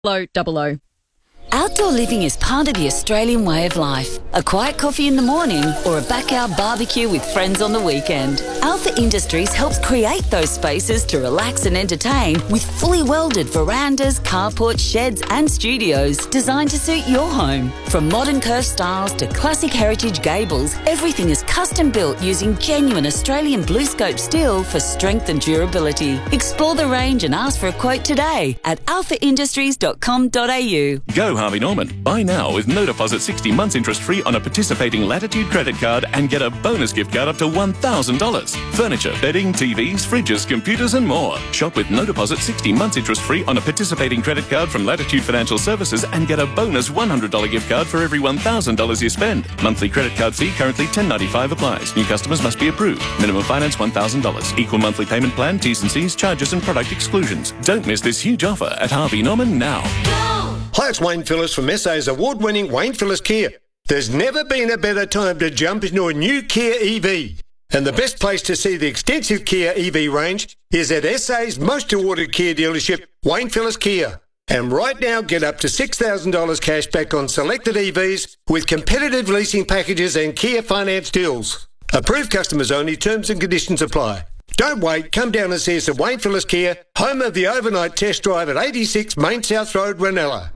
0000. Outdoor living is part of the Australian way of life. A quiet coffee in the morning or a backyard barbecue with friends on the weekend. Alpha Industries helps create those spaces to relax and entertain with fully welded verandas, carports, sheds and studios designed to suit your home. From modern curved styles to classic heritage gables, everything is custom built using genuine Australian BlueScope steel for strength and durability. Explore the range and ask for a quote today at alphaindustries.com.au. Go Harvey Norman. Buy now with no deposit 60 months interest free on a participating Latitude credit card and get a bonus gift card up to $1,000. Furniture, bedding, TVs, fridges, computers and more. Shop with no deposit 60 months interest free on a participating credit card from Latitude Financial Services and get a bonus $100 gift card for every $1,000 you spend. Monthly credit card fee currently $10.95 applies. New customers must be approved. Minimum finance $1,000. Equal monthly payment plan, T's and C's, charges and product exclusions. Don't miss this huge offer at Harvey Norman now. Hi, it's Wayne Phillips from SA's award-winning Wayne Phillips Kia. There's never been a better time to jump into a new Kia EV. And the best place to see the extensive Kia EV range is at SA's most awarded Kia dealership, Wayne Phillips Kia. And right now, get up to $6,000 cash back on selected EVs with competitive leasing packages and Kia finance deals. Approved customers only, terms and conditions apply. Don't wait, come down and see us at Wayne Phillips Kia, home of the overnight test drive at 86 Main South Road, Ranella.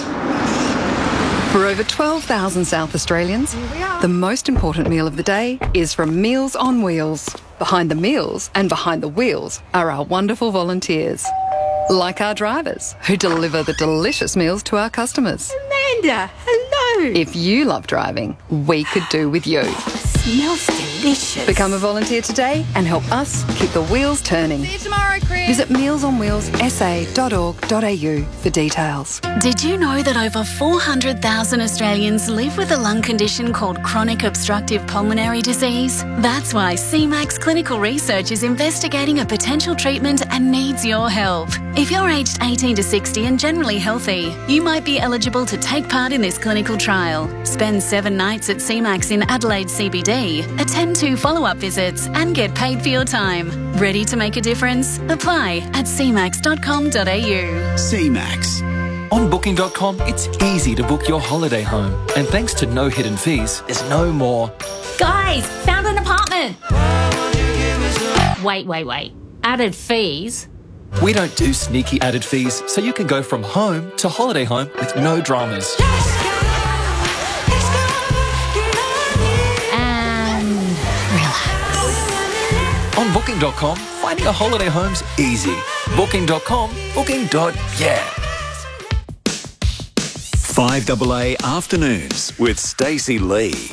For over 12,000 South Australians, the most important meal of the day is from Meals on Wheels. Behind the meals and behind the wheels are our wonderful volunteers. Like our drivers, who deliver the delicious meals to our customers. Amanda, hello. If you love driving, we could do with you. Smells delicious. Become a volunteer today and help us keep the wheels turning. See you tomorrow, Chris. Visit mealsonwheelssa.org.au for details. Did you know that over 400,000 Australians live with a lung condition called chronic obstructive pulmonary disease? That's why CMAX Clinical Research is investigating a potential treatment and needs your help. If you're aged 18 to 60 and generally healthy, you might be eligible to take part in this clinical trial. Spend 7 nights at CMAX in Adelaide CBD, attend 2 follow-up visits and get paid for your time. Ready to make a difference? Apply at cmax.com.au. CMAX. On Booking.com, it's easy to book your holiday home. And thanks to no hidden fees, there's no more. Guys, found an apartment. Wait. Added fees? We don't do sneaky added fees, so you can go from home to holiday home with no dramas. On Booking.com, finding a holiday home's easy. Booking.com, booking.yeah. 5AA Afternoons with Stacey Lee.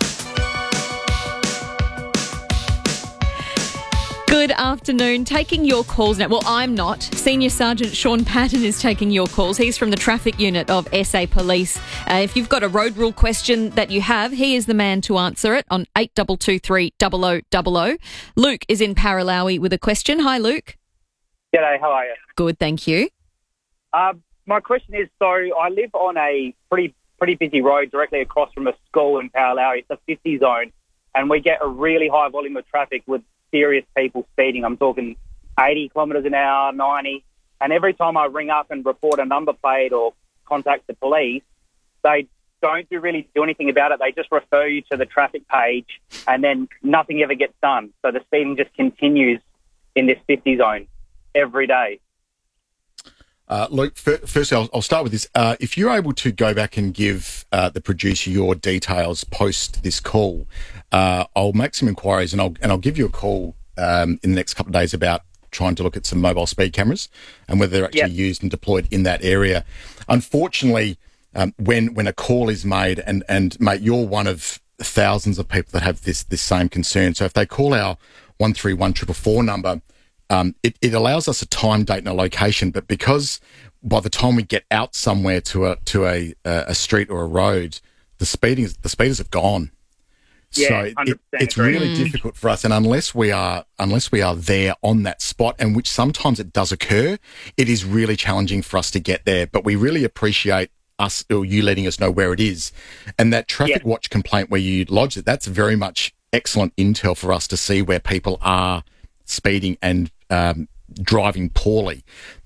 Good afternoon. Taking your calls now. Well, I'm not. Senior Sergeant Sean Patton is taking your calls. He's from the traffic unit of SA Police. If you've got a road rule question that you have, he is the man to answer it on 8223 0000. Luke is in Paralowie with a question. Hi, Luke. G'day, how are you? Good, thank you. My question is, so I live on a pretty busy road directly across from a school in Paralowie. It's a 50 zone, and we get a really high volume of traffic with serious people speeding. I'm talking 80 kilometres an hour, 90. And every time I ring up and report a number plate or contact the police, they don't really do anything about it. They just refer you to the traffic page and then nothing ever gets done. So the speeding just continues in this 50 zone every day. Luke, firstly, I'll start with this. If you're able to go back and give the producer your details post this call, I'll make some inquiries and I'll give you a call in the next couple of days about trying to look at some mobile speed cameras and whether they're actually used and deployed in that area. Unfortunately, when a call is made, and mate, you're one of thousands of people that have this same concern. So if they call our 131444 number, it allows us a time, date, and a location. But because by the time we get out somewhere to a street or a road, the speeders have gone. Yeah, so it's really difficult for us, and unless we are there on that spot, and which sometimes it does occur, it is really challenging for us to get there. But we really appreciate us or you letting us know where it is, and that traffic watch complaint where you lodged it. That's very much excellent intel for us to see where people are speeding and driving poorly. But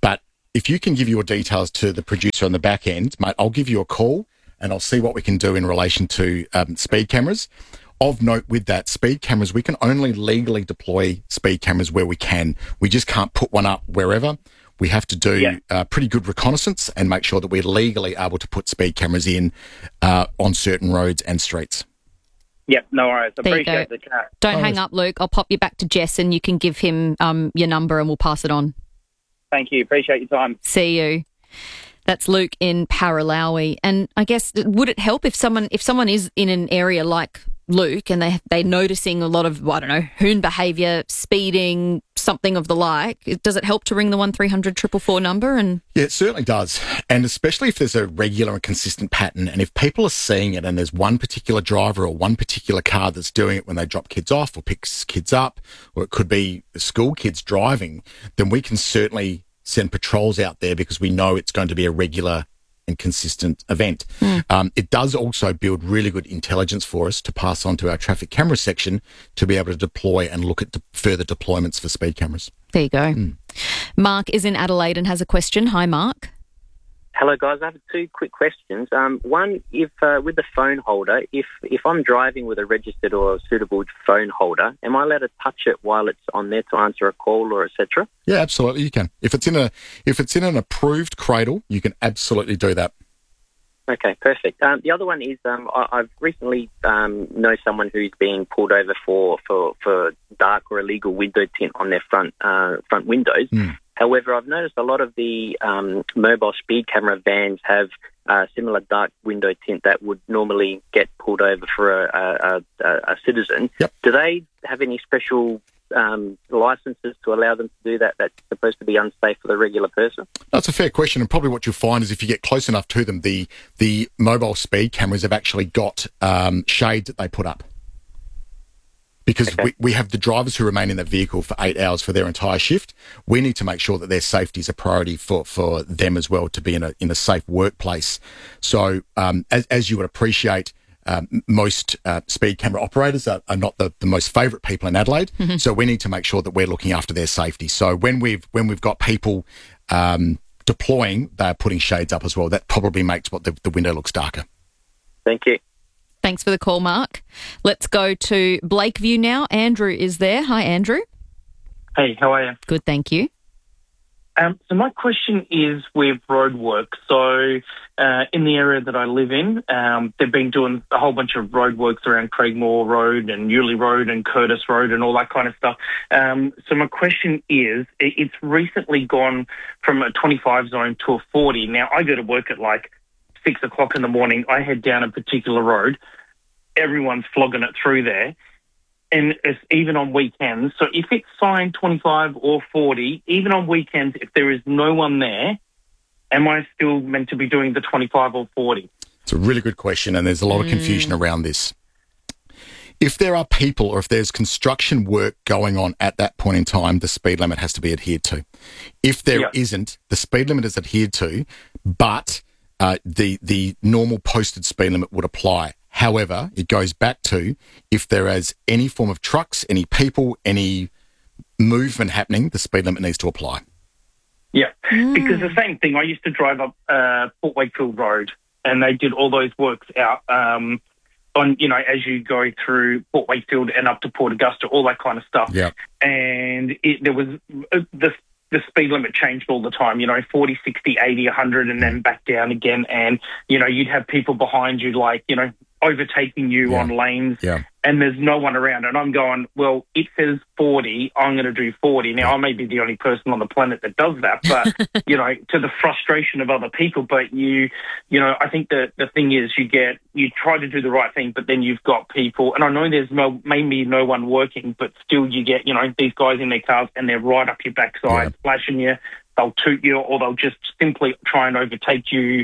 if you can give your details to the producer on the back end, mate, I'll give you a call and I'll see what we can do in relation to speed cameras. Of note with that, speed cameras, we can only legally deploy speed cameras where we can. We just can't put one up wherever. We have to do pretty good reconnaissance and make sure that we're legally able to put speed cameras in on certain roads and streets. Yep, no worries. There you Appreciate go. the chat. Don't hang up, Luke. I'll pop you back to Jess and you can give him your number and we'll pass it on. Thank you. Appreciate your time. See you. That's Luke in Paralawi. And I guess, would it help if someone is in an area like Luke and they're noticing a lot of, I don't know, hoon behaviour, speeding, something of the like? Does it help to ring the 1300 444 number? And yeah, it certainly does. And especially if there's a regular and consistent pattern, and if people are seeing it and there's one particular driver or one particular car that's doing it when they drop kids off or picks kids up, or it could be school kids driving, then we can certainly send patrols out there because we know it's going to be a regular and consistent event. It does also build really good intelligence for us to pass on to our traffic camera section to be able to deploy and look at further deployments for speed cameras. There you go. Mark is in Adelaide and has a question. Hi, Mark. Hello, guys. I have two quick questions. One, if with the phone holder, if I'm driving with a registered or suitable phone holder, am I allowed to touch it while it's on there to answer a call or etc.? Yeah, absolutely, you can. If it's in an approved cradle, you can absolutely do that. Okay, perfect. The other one is I've recently know someone who's being pulled over for dark or illegal window tint on their front windows. However, I've noticed a lot of the mobile speed camera vans have similar dark window tint that would normally get pulled over for a citizen. Yep. Do they have any special licenses to allow them to do that that's supposed to be unsafe for the regular person? That's a fair question, and probably what you'll find is if you get close enough to them, the mobile speed cameras have actually got shades that they put up. Because we have the drivers who remain in that vehicle for 8 hours for their entire shift. We need to make sure that their safety is a priority for them as well to be in a safe workplace. So as you would appreciate, most speed camera operators are not the most favourite people in Adelaide. Mm-hmm. So we need to make sure that we're looking after their safety. So when we've got people deploying, they're putting shades up as well. That probably makes what the window looks darker. Thank you. Thanks for the call, Mark. Let's go to Blakeview now. Andrew is there. Hi, Andrew. Hey, how are you? Good, thank you. So my question is with roadwork. So in the area that I live in, they've been doing a whole bunch of roadworks around Craigmore Road and Yulee Road and Curtis Road and all that kind of stuff. So my question is, it's recently gone from a 25 zone to a 40. Now, I go to work at like 6 o'clock in the morning. I head down a particular road. Everyone's flogging it through there. And it's even on weekends. So if it's signed 25 or 40, even on weekends, if there is no one there, am I still meant to be doing the 25 or 40? It's a really good question, and there's a lot of confusion around this. If there are people or if there's construction work going on at that point in time, the speed limit has to be adhered to. If there isn't, the speed limit is adhered to, but the normal posted speed limit would apply. However, it goes back to if there is any form of trucks, any people, any movement happening, the speed limit needs to apply. Yeah, because the same thing, I used to drive up Port Wakefield Road and they did all those works out on, as you go through Port Wakefield and up to Port Augusta, all that kind of stuff. Yeah. And there was the speed limit changed all the time, 40, 60, 80, 100, and then back down again. And, you'd have people behind you, overtaking you on lanes, and there's no one around. And I'm going, well, it says 40, I'm going to do 40. Now, I may be the only person on the planet that does that, but, to the frustration of other people. But I think the thing is you try to do the right thing, but then you've got people, and I know there's maybe no one working, but still you get, these guys in their cars and they're right up your backside, flashing you, they'll toot you, or they'll just simply try and overtake you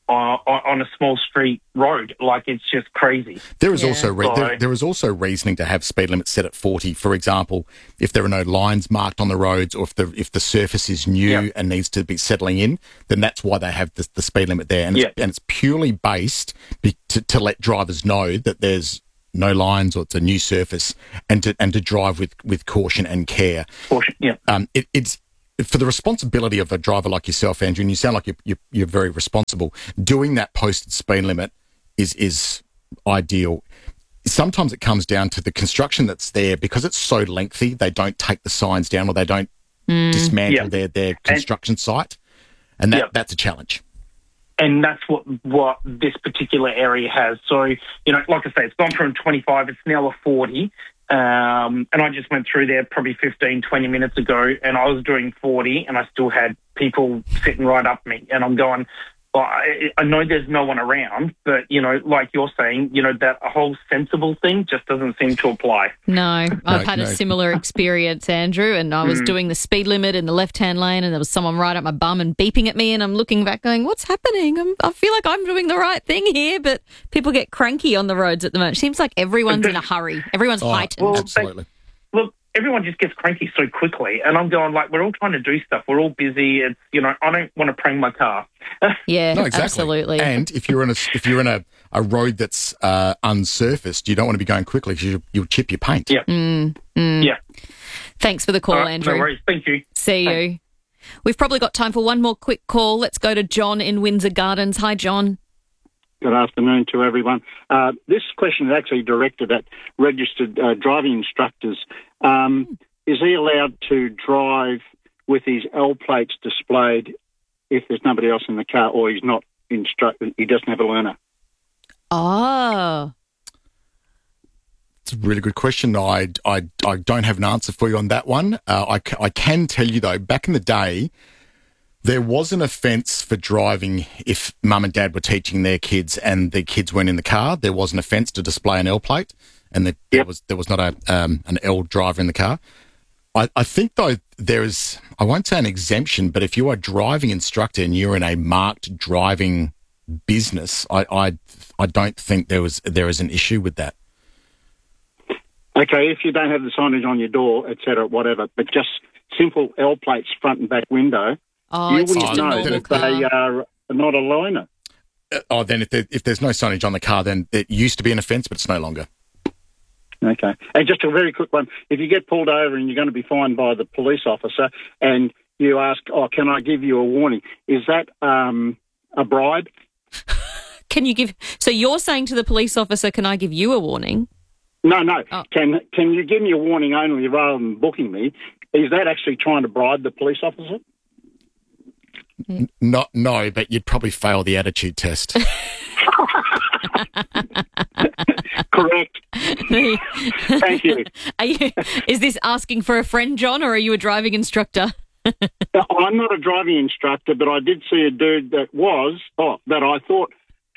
on a small street road. It's just crazy. There is also reasoning to have speed limits set at 40. For example, if there are no lines marked on the roads, or if the surface is new and needs to be settling in, then that's why they have the speed limit there. And it's purely based to let drivers know that there's no lines or it's a new surface, and to drive with caution and care. Caution, yeah. for the responsibility of a driver like yourself, Andrew, and you sound like you're very responsible, doing that posted speed limit is ideal. Sometimes it comes down to the construction that's there. Because it's so lengthy, they don't take the signs down, or they don't dismantle their construction site, and that's a challenge. And that's what this particular area has. So, like I say, it's gone from 25, it's now a 40. And I just went through there probably 15, 20 minutes ago, and I was doing 40, and I still had people sitting right up me. And I'm going, well, I know there's no one around, but, like you're saying, that whole sensible thing just doesn't seem to apply. No, I've had a similar experience, Andrew, and I was doing the speed limit in the left-hand lane, and there was someone right up my bum and beeping at me, and I'm looking back going, what's happening? I feel like I'm doing the right thing here, but people get cranky on the roads at the moment. It seems like everyone's in a hurry. Everyone's heightened. Well, absolutely. Look, everyone just gets cranky so quickly, and I'm going, we're all trying to do stuff. We're all busy. It's, I don't want to prang my car. Yeah, no, exactly. Absolutely. And if you're in a road that's unsurfaced, you don't want to be going quickly because you'll chip your paint. Yeah. Yeah. Thanks for the call, Andrew. No worries. Thank you. See you. We've probably got time for one more quick call. Let's go to John in Windsor Gardens. Hi, John. Good afternoon to everyone. This question is actually directed at registered driving instructors. Is he allowed to drive with his L plates displayed if there's nobody else in the car, or he's not instructed? He doesn't have a learner. Oh. It's a really good question. I don't have an answer for you on that one. I can tell you, though, back in the day, there was an offence for driving if mum and dad were teaching their kids and the kids weren't in the car. There was an offence to display an L plate, and there was not an L driver in the car. I think, though, there is, I won't say an exemption, but if you are a driving instructor and you're in a marked driving business, I don't think there is an issue with that. Okay, if you don't have the signage on your door, etc., whatever, but just simple L plates front and back window, you wouldn't know that they are not a loaner. Then if there's no signage on the car, then it used to be an offence, but it's no longer. Okay. And just a very quick one. If you get pulled over and you're going to be fined by the police officer and you ask, can I give you a warning, is that a bribe? So you're saying to the police officer, can I give you a warning? No. Oh. Can you give me a warning only rather than booking me? Is that actually trying to bribe the police officer? No, but you'd probably fail the attitude test. Correct. Thank you. Is this asking for a friend, John, or are you a driving instructor? I'm not a driving instructor, but I did see a dude that I thought,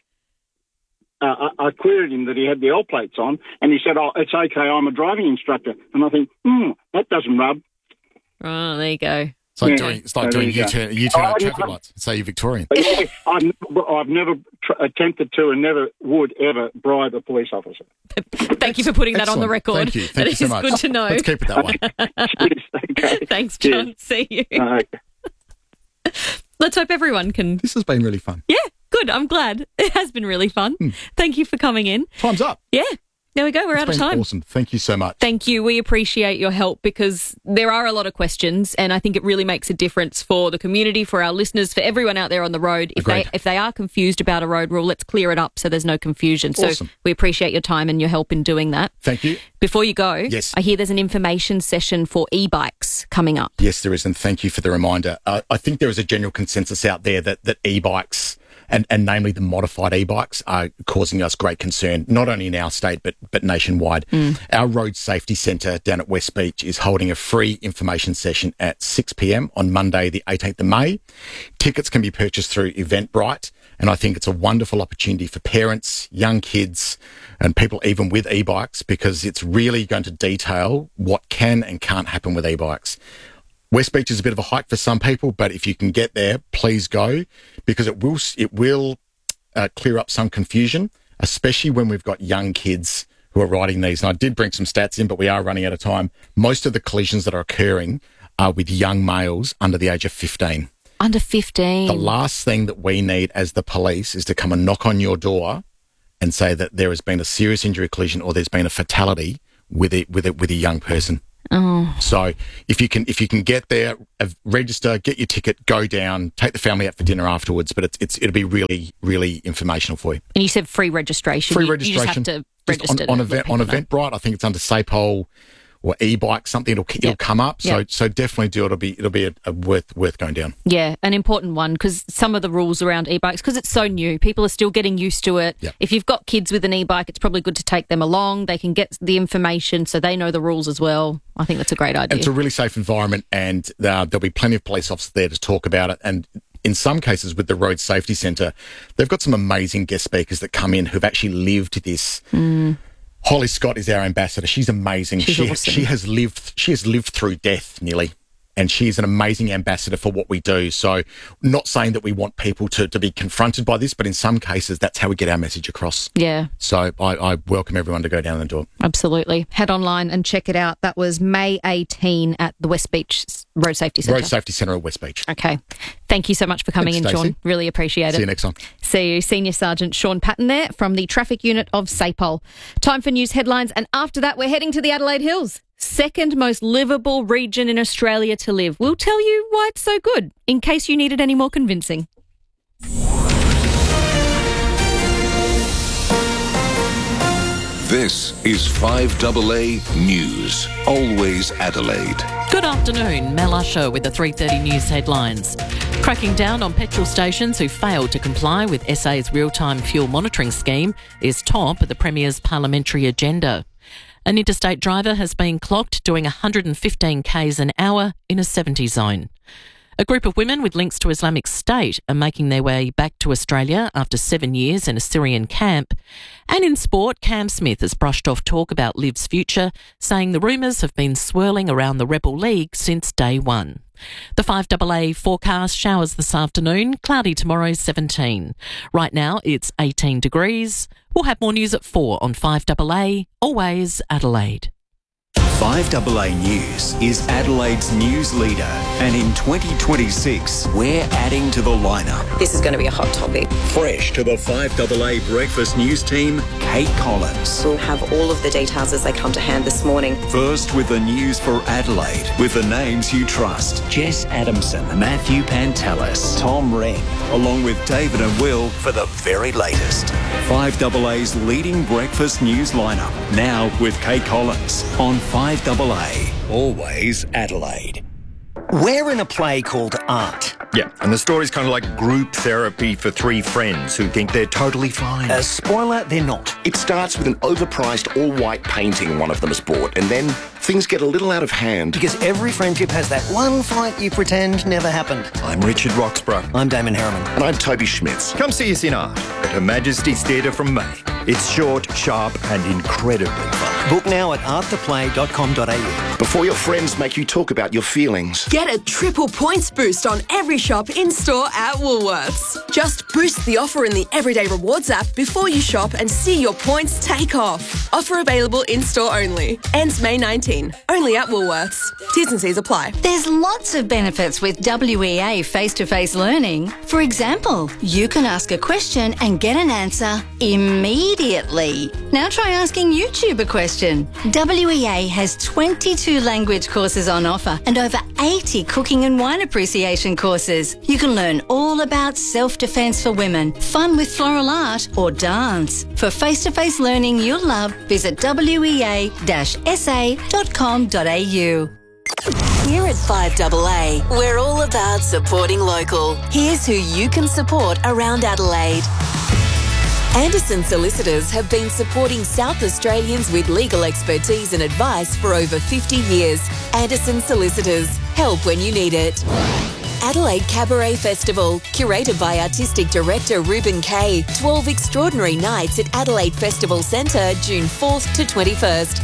I queried him that he had the L plates on, and he said, it's okay, I'm a driving instructor. And I think, that doesn't rub. Oh, there you go. It's like doing U-turn at traffic lights. Say you're Victorian. I've never attempted to and never would ever bribe a police officer. Thank you for putting that on the record. Thank you. Thank you so much. Good to know. Let's keep it that way. Okay. Thanks, John. Cheers. See you. Let's hope everyone can... This has been really fun. Yeah, good. I'm glad. It has been really fun. Thank you for coming in. Time's up. Yeah. There we go. We're out of time. Awesome. Thank you so much. Thank you. We appreciate your help because there are a lot of questions, and I think it really makes a difference for the community, for our listeners, for everyone out there on the road. If they are confused about a road rule, let's clear it up so there's no confusion. Awesome. So we appreciate your time and your help in doing that. Thank you. Before you go, yes. I hear there's an information session for e-bikes coming up. Yes, there is, and thank you for the reminder. I think there is a general consensus out there that e-bikes and namely the modified e-bikes are causing us great concern, not only in our state but nationwide. Our Road Safety Centre down at West Beach is holding a free information session at 6 p.m. on Monday the 18th of May. Tickets can be purchased through Eventbrite, and I think it's a wonderful opportunity for parents, young kids and people even with e-bikes, because it's really going to detail what can and can't happen with e-bikes. West Beach is a bit of a hike for some people, but if you can get there, please go, because it will clear up some confusion, especially when we've got young kids who are riding these. And I did bring some stats in, but we are running out of time. Most of the collisions that are occurring are with young males under the age of 15. Under 15. The last thing that we need as the police is to come and knock on your door and say that there has been a serious injury collision or there's been a fatality with a young person. Oh. So if you can get there, register, get your ticket, go down, take the family out for dinner afterwards. But it'll be really, really informational for you. And you said free registration. Free registration. You just have to register on Eventbrite. I think it's under SaPol or e-bike, something. It'll come up. So definitely do it. It'll be a worth going down. Yeah, an important one, because some of the rules around e-bikes, because it's so new, people are still getting used to it. Yep. If you've got kids with an e-bike, it's probably good to take them along. They can get the information so they know the rules as well. I think that's a great idea. And it's a really safe environment, and there'll be plenty of police officers there to talk about it. And in some cases with the Road Safety Centre, they've got some amazing guest speakers that come in who've actually lived this. Holly Scott is our ambassador. She's amazing. She's awesome. She has lived through death nearly, and she's an amazing ambassador for what we do. So not saying that we want people to be confronted by this, but in some cases that's how we get our message across. Yeah. So I welcome everyone to go down and do it. Absolutely. Head online and check it out. That was May 18 at the West Beach Road Safety Centre. Road Safety Centre at West Beach. Okay. Thank you so much for coming in, Stacey. Sean. Really appreciate it. See you next time. See you. Senior Sergeant Sean Patton there from the Traffic Unit of SaPol. Time for news headlines, and after that we're heading to the Adelaide Hills. Second most livable region in Australia to live. We'll tell you why it's so good, in case you needed any more convincing. This is 5AA News. Always Adelaide. Good afternoon, Mel Usher with the 3:30 News headlines. Cracking down on petrol stations who failed to comply with SA's real-time fuel monitoring scheme is top of the Premier's parliamentary agenda. An interstate driver has been clocked doing 115 k's an hour in a 70 zone. A group of women with links to Islamic State are making their way back to Australia after 7 years in a Syrian camp. And in sport, Cam Smith has brushed off talk about Liv's future, saying the rumours have been swirling around the Rebel League since day one. The 5AA forecast: showers this afternoon, cloudy tomorrow 17. Right now it's 18 degrees. We'll have more news at 4 on 5AA, always Adelaide. 5AA News is Adelaide's news leader, and in 2026, we're adding to the lineup. This is going to be a hot topic. Fresh to the 5AA Breakfast News team, Kate Collins. We'll have all of the details as they come to hand this morning. First with the news for Adelaide, with the names you trust: Jess Adamson, Matthew Pantelis, Tom Wren, along with David and Will for the very latest. 5AA's leading breakfast news lineup, now with Kate Collins on 5AA, always Adelaide. We're in a play called Art. Yeah, and the story's kind of like group therapy for three friends who think they're totally fine. Spoiler, they're not. It starts with an overpriced all-white painting one of them has bought, and then things get a little out of hand. Because every friendship has that one fight you pretend never happened. I'm Richard Roxburgh. I'm Damon Harriman. And I'm Toby Schmitz. Come see us in Art at Her Majesty's Theatre from May. It's short, sharp and incredibly fun. Book now at arttheplay.com.au. Before your friends make you talk about your feelings. Get a triple points boost on every shop in-store at Woolworths. Just boost the offer in the Everyday Rewards app before you shop and see your points take off. Offer available in-store only. Ends May 19. Only at Woolworths. T's and C's apply. There's lots of benefits with WEA face-to-face learning. For example, you can ask a question and get an answer immediately. Now try asking YouTube a question. WEA has 22 language courses on offer and over 80 cooking and wine appreciation courses. You can learn all about self-defense for women, fun with floral art or dance. For face-to-face learning you'll love, visit wea-sa.com.au. Here at 5AA, we're all about supporting local. Here's who you can support around Adelaide. Anderson Solicitors have been supporting South Australians with legal expertise and advice for over 50 years. Anderson Solicitors, help when you need it. Adelaide Cabaret Festival, curated by Artistic Director Ruben Kay. 12 extraordinary nights at Adelaide Festival Centre, June 4th to 21st.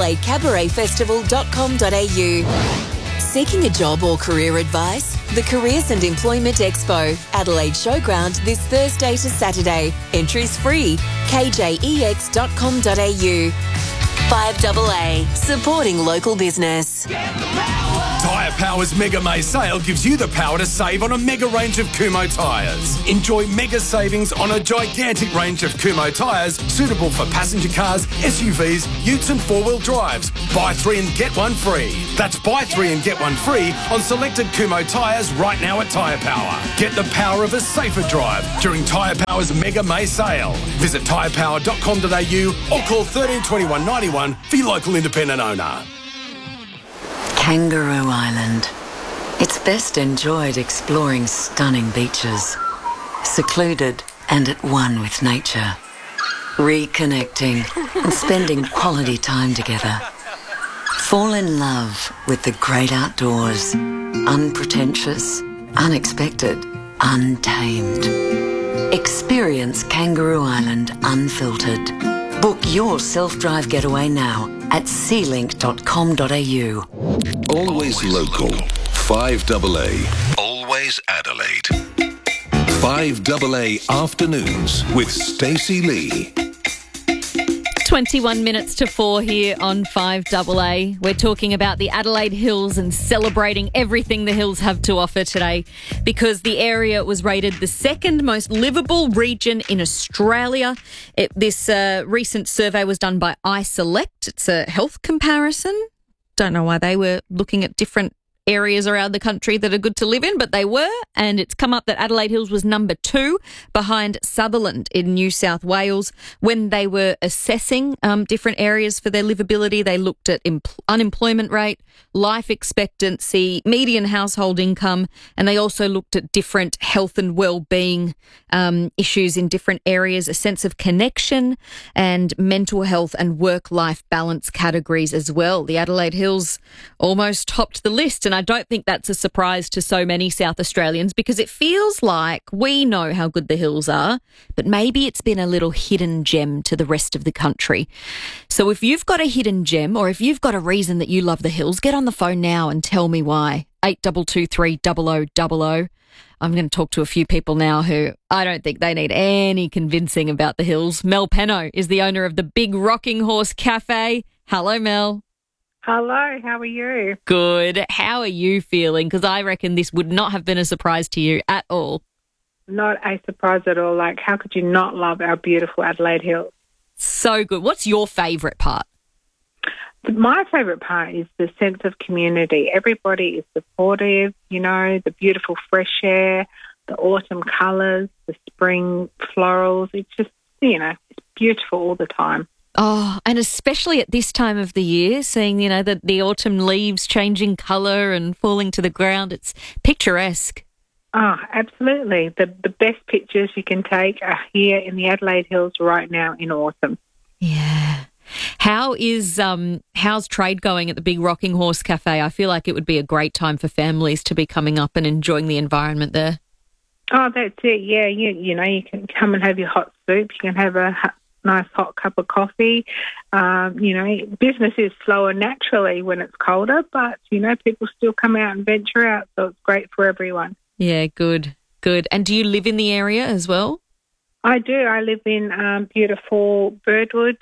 AdelaideCabaretFestival.com.au. Seeking a job or career advice? The Careers and Employment Expo, Adelaide Showground, this Thursday to Saturday. Entries free. KJEX.com.au. 5AA, supporting local business. Tyre Power's Mega May sale gives you the power to save on a mega range of Kumho tyres. Enjoy mega savings on a gigantic range of Kumho tyres suitable for passenger cars, SUVs, utes and four-wheel drives. Buy 3 and get 1 free. That's buy 3 and get 1 free on selected Kumho tyres right now at Tyre Power. Get the power of a safer drive during Tyre Power's Mega May sale. Visit tyrepower.com.au or call 13 21 91 for your local independent owner. Kangaroo Island. It's best enjoyed exploring stunning beaches, secluded and at one with nature, reconnecting and spending quality time together. Fall in love with the great outdoors, unpretentious, unexpected, untamed. Experience Kangaroo Island unfiltered. Book your self-drive getaway now at sealink.com.au. Always local. 5AA. Always Adelaide. 5AA Afternoons with Stacey Lee. 21 minutes to 4 here on 5AA. We're talking about the Adelaide Hills and celebrating everything the hills have to offer today because the area was rated the second most livable region in Australia. This recent survey was done by iSelect. It's a health comparison. Don't know why they were looking at different areas around the country that are good to live in, but they were, and it's come up that Adelaide Hills was number 2 behind Sutherland in New South Wales. When they were assessing different areas for their livability, they looked at unemployment rate, life expectancy, median household income, and they also looked at different health and well-being issues in different areas, a sense of connection and mental health and work-life balance categories as well. The Adelaide Hills almost topped the list, and I don't think that's a surprise to so many South Australians because it feels like we know how good the hills are, but maybe it's been a little hidden gem to the rest of the country. So if you've got a hidden gem or if you've got a reason that you love the hills, get on the phone now and tell me why. 8223 0000. I'm going to talk to a few people now who I don't think they need any convincing about the hills. Mel Penno is the owner of the Big Rocking Horse Cafe. Hello, Mel. Hello, how are you? Good. How are you feeling? Because I reckon this would not have been a surprise to you at all. Not a surprise at all. Like, how could you not love our beautiful Adelaide Hills? So good. What's your favourite part? My favourite part is the sense of community. Everybody is supportive, you know, the beautiful fresh air, the autumn colours, the spring florals. It's just, you know, it's beautiful all the time. Oh, and especially at this time of the year, seeing, you know, the autumn leaves changing colour and falling to the ground, it's picturesque. Oh, absolutely. The best pictures you can take are here in the Adelaide Hills right now in autumn. Yeah. How's trade going at the Big Rocking Horse Cafe? I feel like it would be a great time for families to be coming up and enjoying the environment there. Oh, that's it. Yeah, you know, you can come and have your hot soup. You can have a nice hot cup of coffee. You know, business is slower naturally when it's colder, but, you know, people still come out and venture out, so it's great for everyone. Yeah, good. And do you live in the area as well? I do. I live in beautiful Birdwood.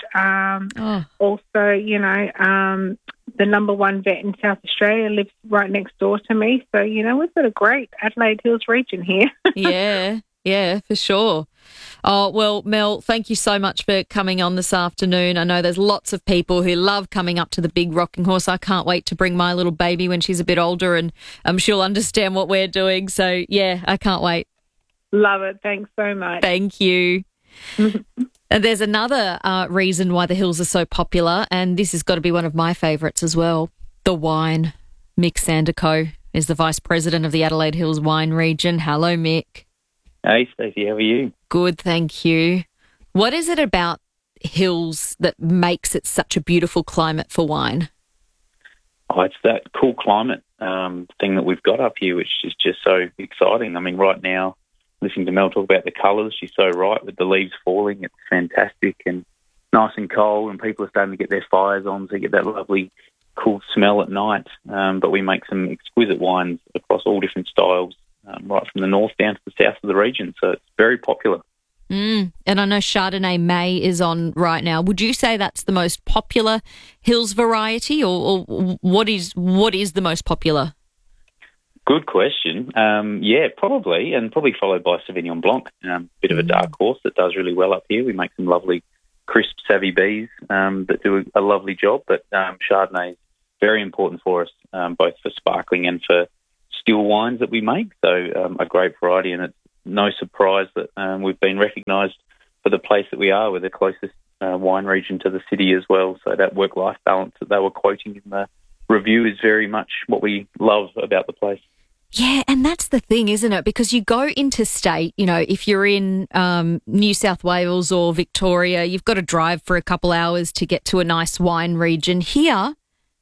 Also, you know, the number 1 vet in South Australia lives right next door to me. So, you know, we've got a great Adelaide Hills region here. Yeah, for sure. Oh, well, Mel, thank you so much for coming on this afternoon. I know there's lots of people who love coming up to the Big Rocking Horse. I can't wait to bring my little baby when she's a bit older and she'll understand what we're doing. So, yeah, I can't wait. Love it. Thanks so much. Thank you. And there's another reason why the hills are so popular, and this has got to be one of my favourites as well, the wine. Mick Sandico is the Vice President of the Adelaide Hills Wine Region. Hello, Mick. Hey, Stacey, how are you? Good, thank you. What is it about hills that makes it such a beautiful climate for wine? Oh, it's that cool climate thing that we've got up here, which is just so exciting. I mean, right now, listening to Mel talk about the colours, she's so right with the leaves falling. It's fantastic and nice and cold, and people are starting to get their fires on, so you get that lovely cool smell at night. But we make some exquisite wines across all different styles, right from the north down to the south of the region, so it's very popular. And I know Chardonnay May is on right now. Would you say that's the most popular Hills variety, or what is the most popular? Good question. Yeah, probably, and probably followed by Sauvignon Blanc. Bit of a dark horse that does really well up here. We make some lovely crisp Savvy Bs that do a lovely job, but Chardonnay is very important for us, both for sparkling and for still wines that we make. So a great variety, and it's no surprise that we've been recognised for the place that we are. We're the closest wine region to the city as well. So that work-life balance that they were quoting in the review is very much what we love about the place. Yeah, and that's the thing, isn't it? Because you go interstate, you know, if you're in New South Wales or Victoria, you've got to drive for a couple hours to get to a nice wine region. Here,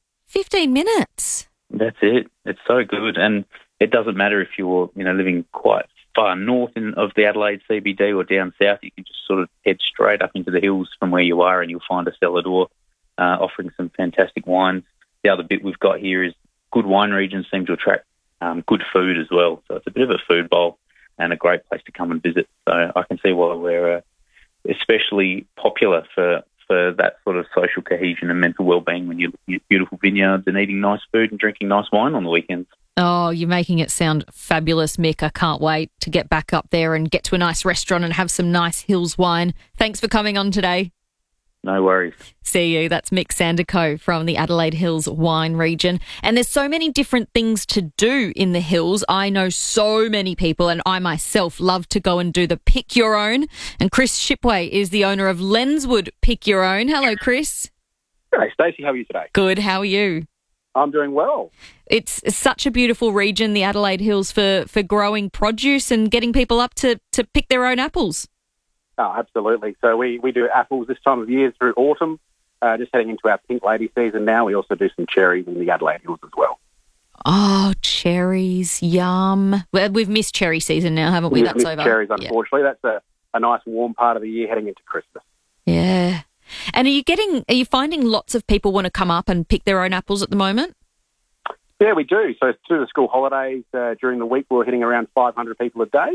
15 minutes. That's it. It's so good. And it doesn't matter if you're, living quite far north of the Adelaide CBD or down south. You can just sort of head straight up into the hills from where you are and you'll find a cellar door offering some fantastic wines. The other bit we've got here is good wine regions seem to attract good food as well. So it's a bit of a food bowl and a great place to come and visit. So I can see why we're especially popular for that sort of social cohesion and mental well-being when you're looking at beautiful vineyards and eating nice food and drinking nice wine on the weekends. Oh, you're making it sound fabulous, Mick. I can't wait to get back up there and get to a nice restaurant and have some nice Hills wine. Thanks for coming on today. No worries. See you. That's Mick Sandico from the Adelaide Hills wine region. And there's so many different things to do in the Hills. I know so many people, and I myself love to go and do the Pick Your Own. And Chris Shipway is the owner of Lenswood Pick Your Own. Hello, Chris. Hey, Stacey, how are you today? Good. How are you? I'm doing well. It's such a beautiful region, the Adelaide Hills, for growing produce and getting people up to pick their own apples. Oh, absolutely. So we do apples this time of year through autumn, just heading into our pink lady season now. We also do some cherries in the Adelaide Hills as well. Oh, cherries, yum. Well, we've missed cherry season now, haven't we? We've That's missed over. cherries, unfortunately. Yeah. That's a nice warm part of the year heading into Christmas. Yeah. And are you finding lots of people want to come up and pick their own apples at the moment? Yeah, we do. So through the school holidays, during the week, we're hitting around 500 people a day.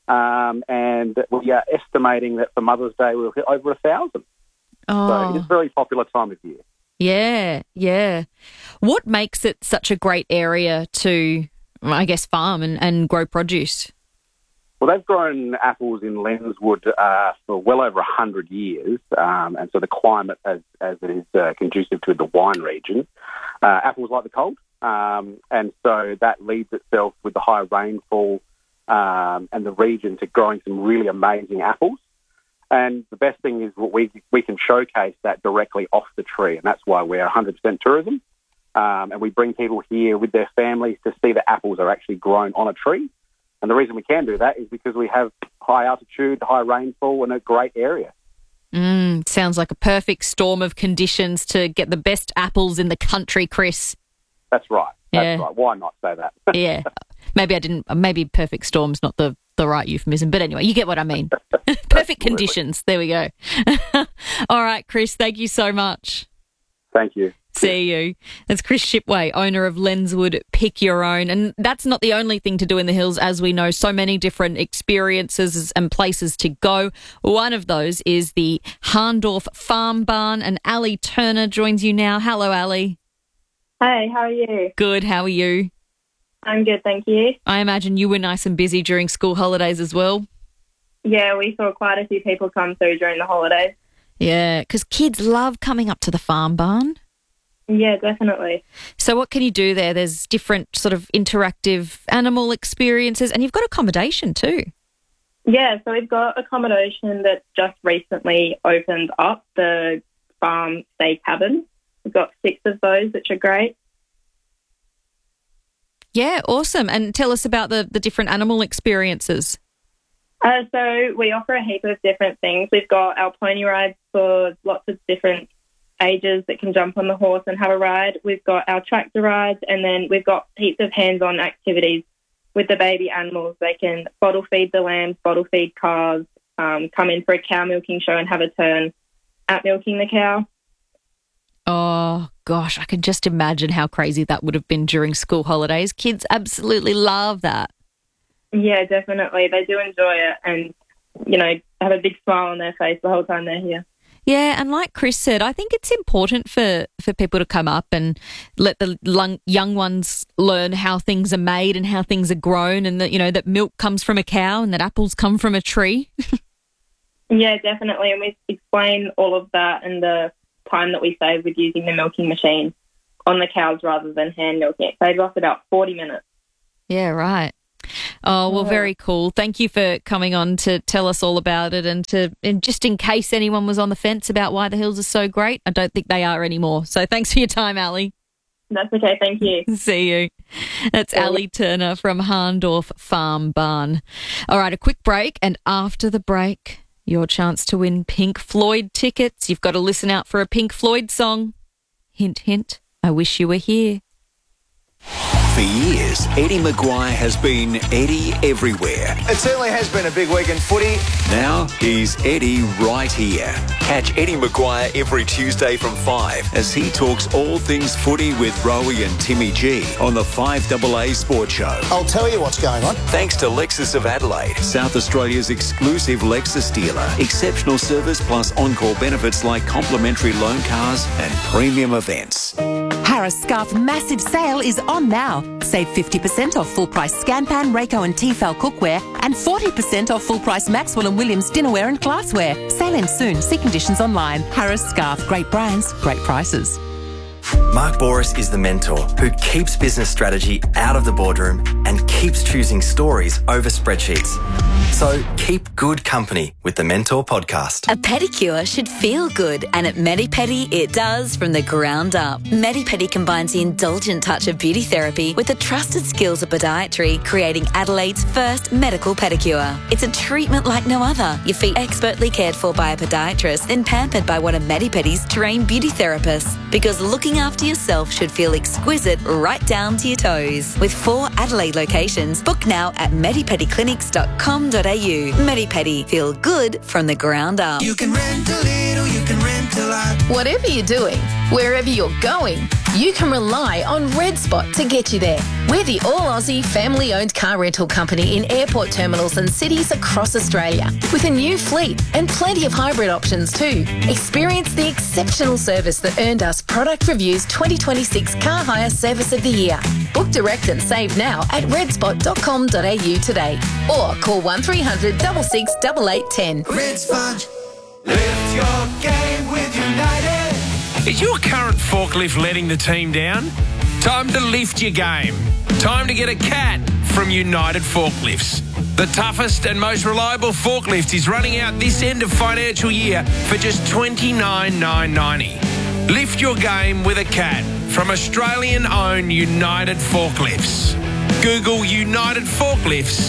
And we are estimating that for Mother's Day we'll hit over 1,000. Oh. So it's a very popular time of year. Yeah, yeah. What makes it such a great area to, I guess, farm and grow produce? Well, they've grown apples in Lenswood for well over 100 years, and so the climate, as it is conducive to the wine region, apples like the cold, and so that leads itself with the high rainfall and the region to growing some really amazing apples. And the best thing is we can showcase that directly off the tree, and that's why we're 100% tourism. And we bring people here with their families to see the apples are actually grown on a tree. And the reason we can do that is because we have high altitude, high rainfall, and a great area. Sounds like a perfect storm of conditions to get the best apples in the country, Chris. That's right. Yeah. That's right. Why not say that? Yeah. Maybe perfect storm's not the right euphemism, but anyway, you get what I mean. Perfect conditions. There we go. All right, Chris, thank you so much. Thank you. See you. That's Chris Shipway, owner of Lenswood Pick Your Own. And that's not the only thing to do in the Hills, as we know, so many different experiences and places to go. One of those is the Harndorf Farm Barn, and Ali Turner joins you now. Hello, Ali. Hey, how are you? Good, how are you? I'm good, thank you. I imagine you were nice and busy during school holidays as well. Yeah, we saw quite a few people come through during the holidays. Yeah, because kids love coming up to the farm barn. Yeah, definitely. So what can you do there? There's different sort of interactive animal experiences, and you've got accommodation too. Yeah, so we've got accommodation that just recently opened up, the farm stay cabins. We've got 6 of those, which are great. Yeah, awesome. And tell us about the different animal experiences. So we offer a heap of different things. We've got our pony rides for lots of different ages that can jump on the horse and have a ride. We've got our tractor rides, and then we've got heaps of hands-on activities with the baby animals. They can bottle feed the lambs, bottle feed calves, come in for a cow milking show and have a turn at milking the cow. Oh, gosh, I can just imagine how crazy that would have been during school holidays. Kids absolutely love that. Yeah, definitely. They do enjoy it. And have a big smile on their face the whole time they're here. Yeah, and like Chris said, I think it's important for people to come up and let the young ones learn how things are made and how things are grown, and that, that milk comes from a cow and that apples come from a tree. Yeah, definitely. And we explain all of that and the time that we save with using the milking machine on the cows rather than hand milking. It saves us about 40 minutes. Yeah, right. Oh, well, very cool. Thank you for coming on to tell us all about it, and just in case anyone was on the fence about why the hills are so great, I don't think they are anymore. So thanks for your time, Ali. That's okay. Thank you. See you. That's Ali Turner from Harndorf Farm Barn. All right, a quick break, and after the break, your chance to win Pink Floyd tickets. You've got to listen out for a Pink Floyd song. Hint, hint, I wish you were here. For years, Eddie Maguire has been Eddie everywhere. It certainly has been a big week in footy. Now he's Eddie right here. Catch Eddie Maguire every Tuesday from 5 as he talks all things footy with Rowie and Timmy G on the 5AA Sports Show. I'll tell you what's going on. Thanks to Lexus of Adelaide, South Australia's exclusive Lexus dealer. Exceptional service plus on-call benefits like complimentary loan cars and premium events. Harris Scarf massive sale is on now. Save 50% off full price Scanpan, Rayco and Tefal cookware and 40% off full price Maxwell and Williams dinnerware and glassware. Sale ends soon. See conditions online. Harris Scarf. Great brands, great prices. Mark Boris is the mentor who keeps business strategy out of the boardroom and keeps choosing stories over spreadsheets. So keep good company with the Mentor podcast. A pedicure should feel good, and at Medipedi it does from the ground up. Medipedi combines the indulgent touch of beauty therapy with the trusted skills of podiatry, creating Adelaide's first medical pedicure. It's a treatment like no other. Your feet expertly cared for by a podiatrist, then pampered by one of Medipedi's trained beauty therapists. Because looking after yourself should feel exquisite right down to your toes. With 4 Adelaide locations, book now at medipediclinics.com.au. Medipedi, feel good from the ground up. You can rent a little, you can rent a lot. Whatever you're doing, wherever you're going, you can rely on Red Spot to get you there. We're the all-Aussie family-owned car rental company in airport terminals and cities across Australia, with a new fleet and plenty of hybrid options too. Experience the exceptional service that earned us Product Review's 2026 Car Hire Service of the Year. Book direct and save now at redspot.com.au today, or call 1300 66 8810. Red Spot. Lift your game with United. Is your current forklift letting the team down? Time to lift your game. Time to get a CAT from United Forklifts. The toughest and most reliable forklift is running out this end of financial year for just $29,990. Lift your game with a CAT from Australian-owned United Forklifts. Google United Forklifts